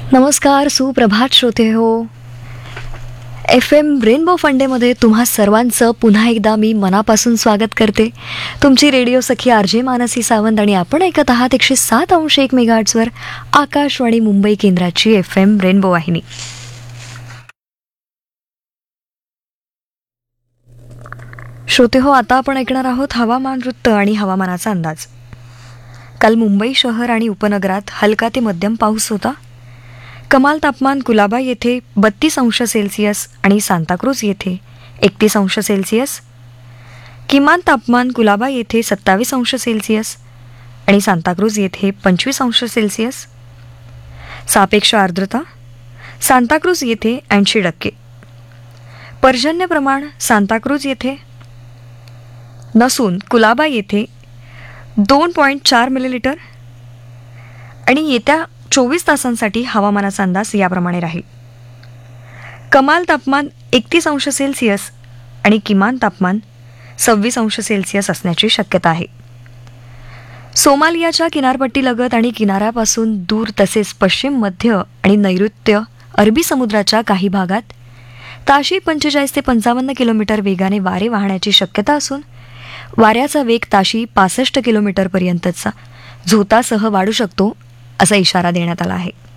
नमस्कार, सुप्रभात श्रोते हो. FM रेनबो फंडेमध्ये तुम्हा सर्वांचं पुन्हा एकदा मी मनापासून स्वागत करते. तुमची रेडिओ सखी RJ मानसी सावंत आणि आपण ऐकत आहात 107.1 मेगाहर्ट्झवर आकाशवाणी मुंबई केंद्राची FM रेनबो वाहिनी. श्रोते हो, आता आपण ऐकणार आहोत हवामान वृत्त आणि हवामानाचा अंदाज. काल मुंबई शहर आणि उपनगरात हलका ते मध्यम पाऊस होता. कमाल तापमान कुलाबा येथे 32 अंश सेल्सिअस आणि सांताक्रूज येथे 31 अंश सेल्सिअस, किमान तापमान कुलाबा येथे 27 अंश सेल्सिअस आणि सांताक्रूज येथे 25 अंश सेल्सिअस. सापेक्ष आर्द्रता सांताक्रूज येथे 80%. पर्जन्य प्रमाण सांताक्रूज येथे नसून कुलाबा येथे 2.4 मिलीलिटर. आणि येत्या 24 तासांसाठी हवामानाचा अंदाज याप्रमाणे राहील. कमाल तापमान 31 अंश सेल्सिअस आणि किमान तापमान 26 अंश सेल्सिअस असण्याची शक्यता आहे. सोमालियाच्या किनारपट्टीलगत आणि किनाऱ्यापासून दूर तसेच पश्चिम मध्य आणि नैऋत्य अरबी समुद्राच्या काही भागात ताशी 45 ते 55 किलोमीटर वेगाने वारे वाहण्याची शक्यता असून वाऱ्याचा वेग ताशी 65 किलोमीटरपर्यंतचा झोतासह वाढू शकतो असा इशारा देण्यात आला आहे.